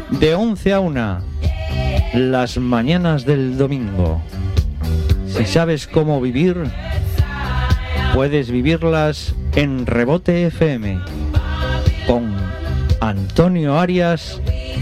de 11 a 1, las mañanas del domingo. Si sabes cómo vivir, puedes vivirlas en Rebote FM con Antonio Arias